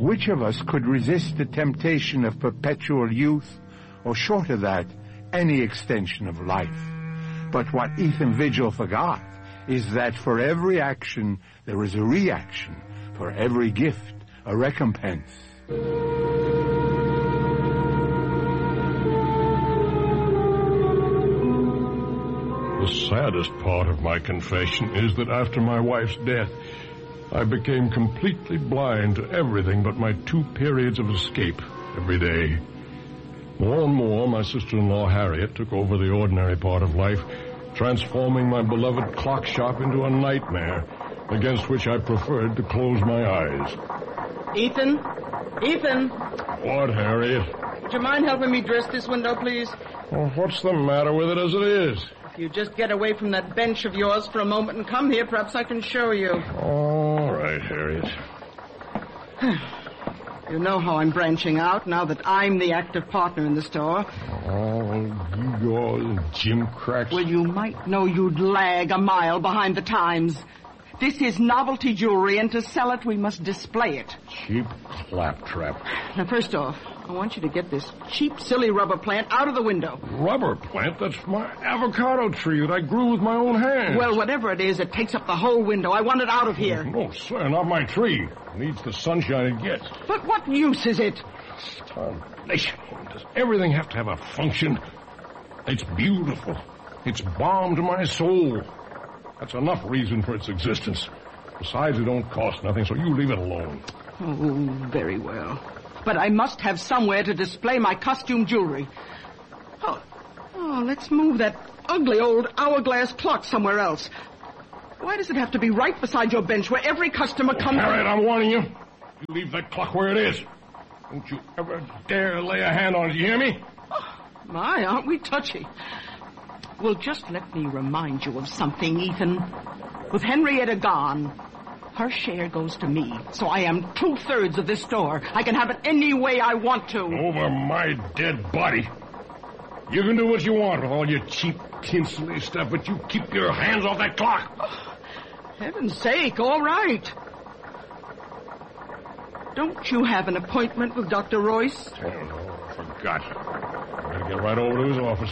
Which of us could resist the temptation of perpetual youth, or short of that, any extension of life? But what Ethan Vigil forgot is that for every action there is a reaction, for every gift a recompense. The saddest part of my confession is that after my wife's death, I became completely blind to everything but my 2 periods of escape every day. More and more, my sister-in-law Harriet took over the ordinary part of life, transforming my beloved clock shop into a nightmare against which I preferred to close my eyes. Ethan? Ethan? What, Harriet? Would you mind helping me dress this window, please? Well, what's the matter with it as it is? If you just get away from that bench of yours for a moment and come here, perhaps I can show you. All right, Harriet. You know how I'm branching out now that I'm the active partner in the store. Oh, you Jim Cracks. Well, you might know you'd lag a mile behind the times. This is novelty jewelry, and to sell it, we must display it. Cheap claptrap. Now, first off, I want you to get this cheap, silly rubber plant out of the window. Rubber plant? That's my avocado tree that I grew with my own hands. Well, whatever it is, it takes up the whole window. I want it out of here. No, sir, not my tree. It needs the sunshine it gets. But what use is it? Tarnation. Does everything have to have a function? It's beautiful. It's balm to my soul. That's enough reason for its existence. Besides, it don't cost nothing, so you leave it alone. Oh, very well. But I must have somewhere to display my costume jewelry. Oh, let's move that ugly old hourglass clock somewhere else. Why does it have to be right beside your bench where every customer comes... Harriet, I'm warning you. You leave that clock where it is. Don't you ever dare lay a hand on it, you hear me? Oh, my, aren't we touchy? Well, just let me remind you of something, Ethan. With Henrietta gone, her share goes to me, so I am 2/3 of this store. I can have it any way I want to. Over my dead body. You can do what you want with all your cheap, tinselly stuff, but you keep your hands off that clock. Oh, heaven's sake, all right. Don't you have an appointment with Dr. Royce? Oh, no, I forgot. I gotta get right over to his office.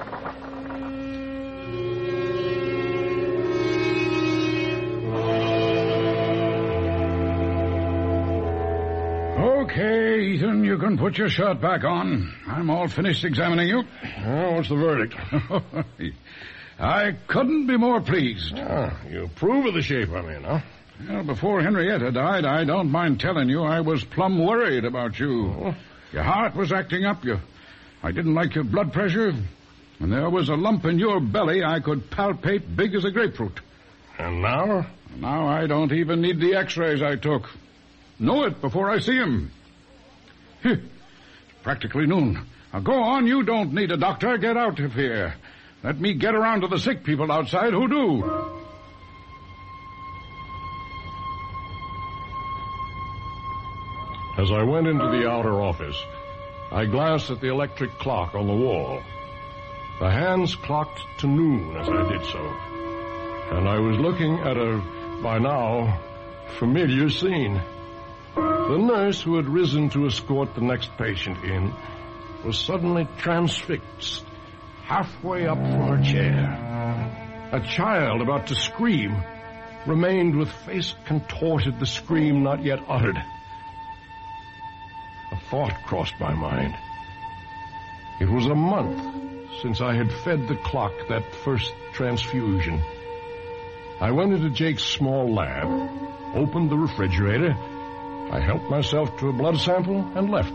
Okay, Ethan, you can put your shirt back on. I'm all finished examining you. Oh, what's the verdict? I couldn't be more pleased. You approve of the shape I'm in, huh? Well, before Henrietta died, I don't mind telling you, I was plumb worried about you. Oh. Your heart was acting up. I didn't like your blood pressure. And there was a lump in your belly I could palpate big as a grapefruit. And now? Now I don't even need the x-rays I took. Know it before I see him. It's practically noon. Now go on, you don't need a doctor. Get out of here. Let me get around to the sick people outside who do. As I went into the outer office, I glanced at the electric clock on the wall. The hands clocked to noon as I did so, and I was looking at a, by now, familiar scene. The nurse who had risen to escort the next patient in was suddenly transfixed, halfway up from her chair. A child about to scream remained with face contorted, the scream not yet uttered. A thought crossed my mind. It was a month since I had fed the clock that first transfusion. I went into Jake's small lab, opened the refrigerator, I helped myself to a blood sample and left.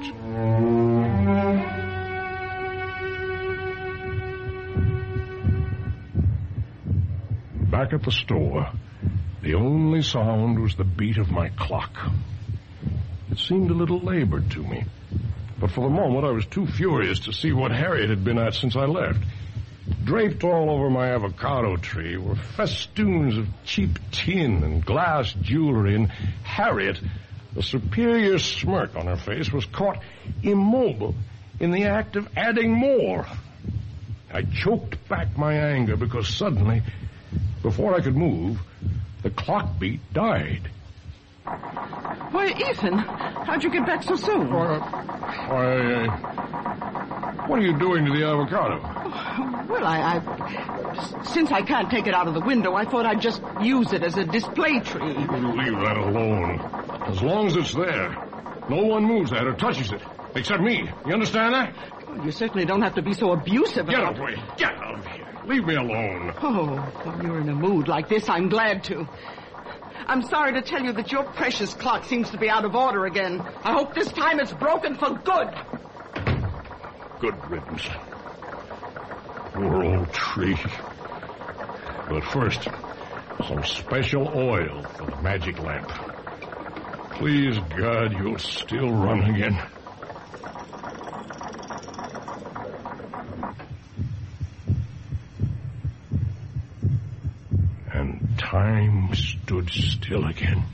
Back at the store, the only sound was the beat of my clock. It seemed a little labored to me, but for the moment I was too furious to see what Harriet had been at since I left. Draped all over my avocado tree were festoons of cheap tin and glass jewelry, and Harriet, a superior smirk on her face, was caught immobile in the act of adding more. I choked back my anger because suddenly, before I could move, the clock beat died. Why, Ethan, how'd you get back so soon? What are you doing to the avocado? Well, since I can't take it out of the window, I thought I'd just use it as a display tree. Leave that alone. As long as it's there, no one moves that or touches it, except me. You understand that? Well, you certainly don't have to be so abusive Get about away. Get out of here. Leave me alone. Oh, when you're in a mood like this, I'm glad to. I'm sorry to tell you that your precious clock seems to be out of order again. I hope this time it's broken for good. Good riddance. Poor old tree. But first, some special oil for the magic lamp. Please, God, you'll still run again. And time stood still again.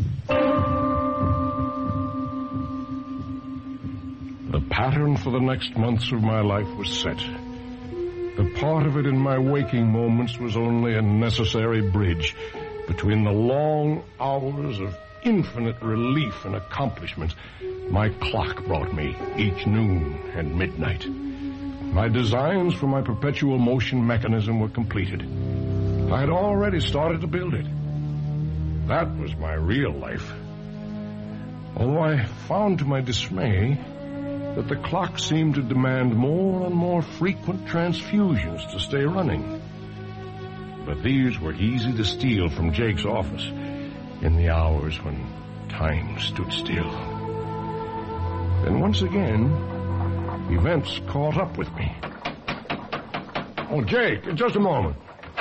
The pattern for the next months of my life was set. The part of it in my waking moments was only a necessary bridge between the long hours of infinite relief and accomplishment my clock brought me each noon and midnight. My designs for my perpetual motion mechanism were completed. I had already started to build it. That was my real life. Although I found to my dismay that the clock seemed to demand more and more frequent transfusions to stay running. But these were easy to steal from Jake's office in the hours when time stood still. Then once again, events caught up with me. Oh, Jake, just a moment.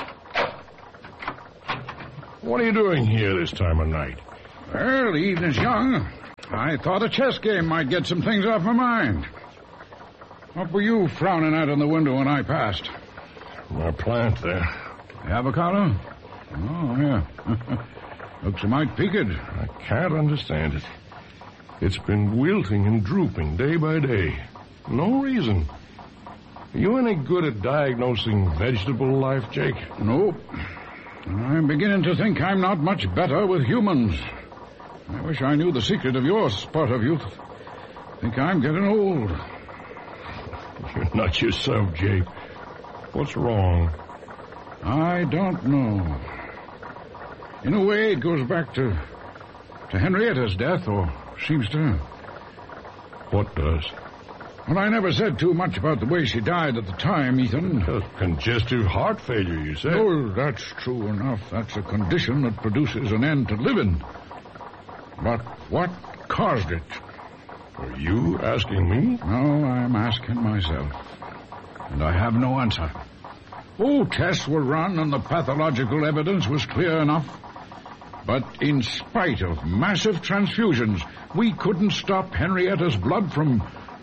What are you doing here this time of night? Well, the evening's young. I thought a chess game might get some things off my mind. What were you frowning at in the window when I passed? My plant there. The avocado? Oh, yeah. Looks a mite peaked. I can't understand it. It's been wilting and drooping day by day. No reason. Are you any good at diagnosing vegetable life, Jake? Nope. I'm beginning to think I'm not much better with humans. I wish I knew the secret of your spurt of youth. Think I'm getting old. You're not yourself, Jake. What's wrong? I don't know. In a way, it goes back to Henrietta's death, or seems to. What does? Well, I never said too much about the way she died at the time, Ethan. Congestive heart failure, you said? Oh, that's true enough. That's a condition that produces an end to living. But what caused it? Are you asking me? No, I'm asking myself. And I have no answer. Oh, tests were run and the pathological evidence was clear enough. But in spite of massive transfusions, we couldn't stop Henrietta's blood from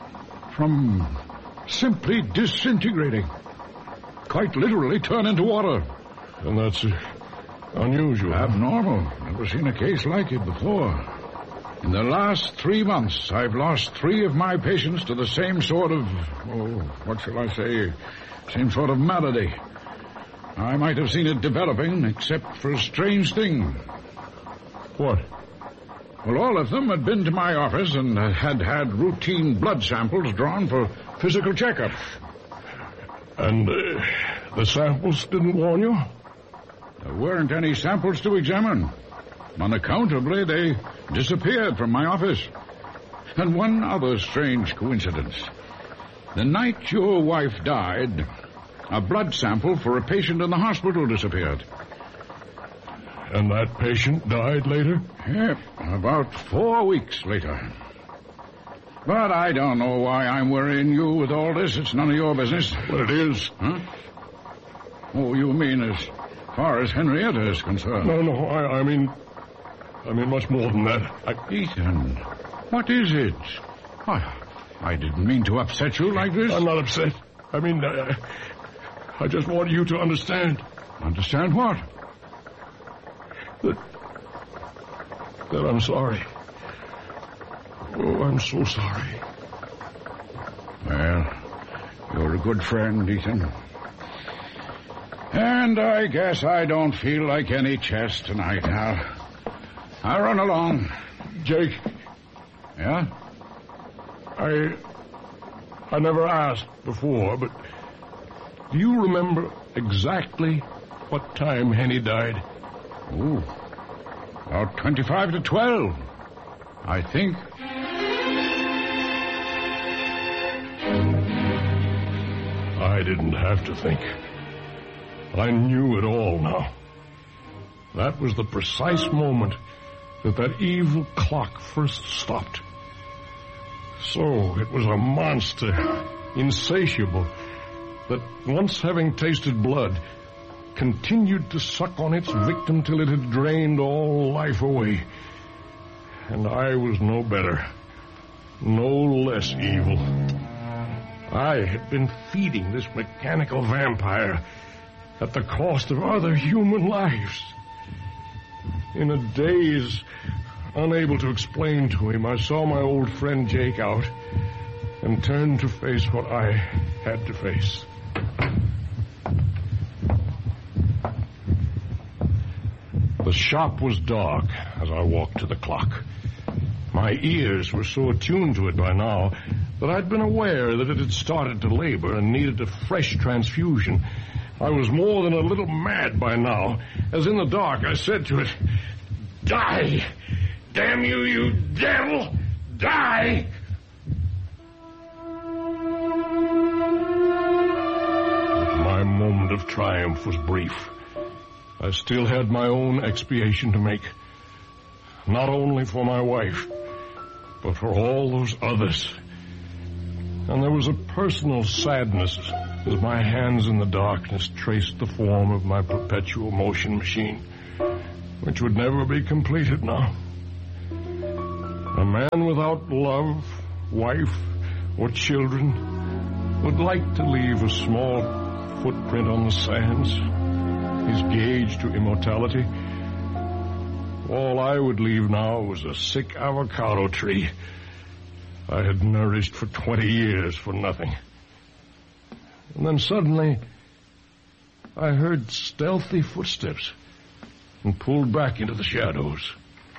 simply disintegrating. Quite literally turn into water. And that's unusual. Abnormal. Never seen a case like it before. In the last 3 months, I've lost 3 of my patients to the same sort of, what shall I say, same sort of malady. I might have seen it developing, except for a strange thing. What? Well, all of them had been to my office and had routine blood samples drawn for physical checkup. And the samples didn't warn you? There weren't any samples to examine. Unaccountably, they disappeared from my office. And one other strange coincidence. The night your wife died, a blood sample for a patient in the hospital disappeared. And that patient died later? Yep, about 4 weeks later. But I don't know why I'm worrying you with all this. It's none of your business. Well, it is. Huh? Oh, you mean as far as Henrietta is concerned? No, I mean much more than that. Ethan, what is it? I didn't mean to upset you like this. I'm not upset. I just want you to understand. Understand what? That I'm sorry. Oh, I'm so sorry. Well, you're a good friend, Ethan. And I guess I don't feel like any chess tonight. I'll run along. Jake. Yeah? I never asked before, but do you remember exactly what time Henny died? Ooh, about 25 to 12, I think. I didn't have to think. I knew it all now. That was the precise moment that evil clock first stopped. So it was a monster, insatiable, that once having tasted blood, continued to suck on its victim till it had drained all life away. And I was no better, no less evil. I had been feeding this mechanical vampire at the cost of other human lives. In a daze, unable to explain to him, I saw my old friend Jake out and turned to face what I had to face. The shop was dark as I walked to the clock. My ears were so attuned to it by now that I'd been aware that it had started to labor and needed a fresh transfusion. I was more than a little mad by now, as in the dark I said to it, "Die! Damn you, you devil! Die!" My moment of triumph was brief. I still had my own expiation to make, not only for my wife, but for all those others. And there was a personal sadness as my hands in the darkness traced the form of my perpetual motion machine, which would never be completed now. A man without love, wife, or children would like to leave a small footprint on the sands, his gauge to immortality. All I would leave now was a sick avocado tree I had nourished for 20 years for nothing. And then suddenly, I heard stealthy footsteps and pulled back into the shadows.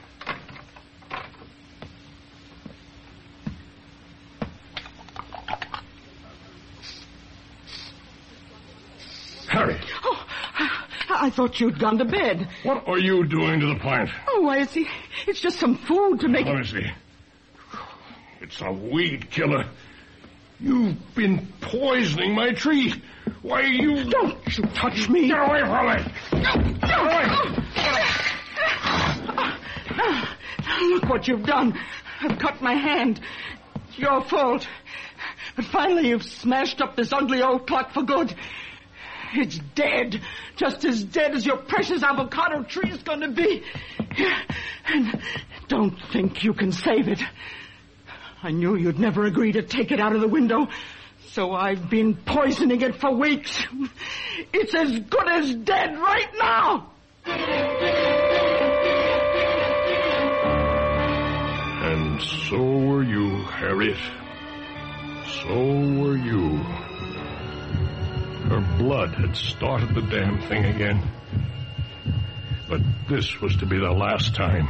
Harry! Oh, I thought you'd gone to bed. What are you doing to the plant? Oh, why, it's just some food to make Let me see. It's a weed killer. You've been poisoning my tree. Why, you... Don't you touch me. Get away from me. Get away. Look what you've done. I've cut my hand. It's your fault. But finally you've smashed up this ugly old clock for good. It's dead. Just as dead as your precious avocado tree is going to be. And don't think you can save it. I knew you'd never agree to take it out of the window, so I've been poisoning it for weeks. It's as good as dead right now. And so were you, Harriet. So were you. Her blood had started the damn thing again. But this was to be the last time.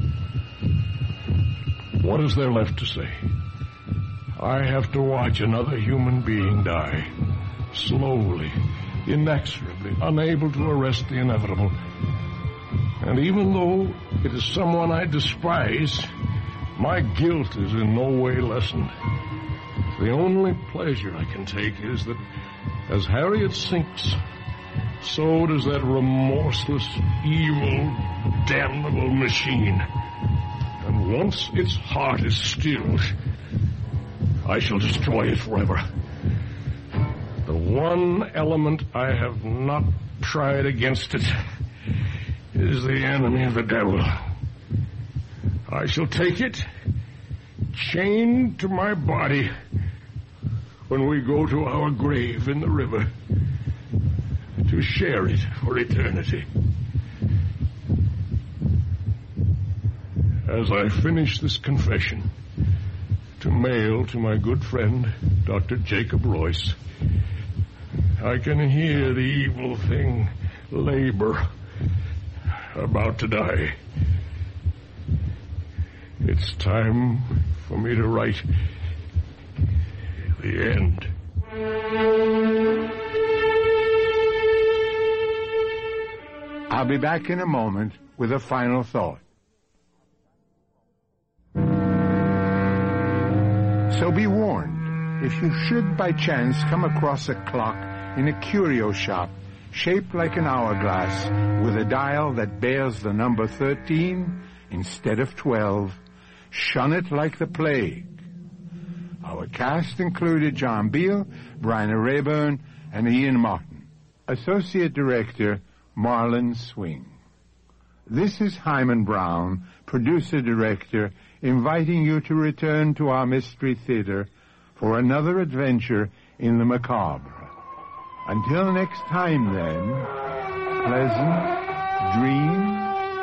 What is there left to say? I have to watch another human being die. Slowly, inexorably, unable to arrest the inevitable. And even though it is someone I despise, my guilt is in no way lessened. The only pleasure I can take is that as Harriet sinks, so does that remorseless, evil, damnable machine. And once its heart is stilled, I shall destroy it forever. The one element I have not tried against it is the enemy of the devil. I shall take it, chained to my body, when we go to our grave in the river, to share it for eternity. As I finish this confession, to mail to my good friend, Dr. Jacob Royce, I can hear the evil thing labor, about to die. It's time for me to write the end. I'll be back in a moment with a final thought. So be warned, if you should by chance come across a clock in a curio shop shaped like an hourglass with a dial that bears the number 13 instead of 12, shun it like the plague. Our cast included John Beale, Bryna Raeburn, and Ian Martin. Associate Director, Marlon Swing. This is Hyman Brown, Producer-Director, inviting you to return to our Mystery Theater for another adventure in the macabre. Until next time, then, pleasant dreams.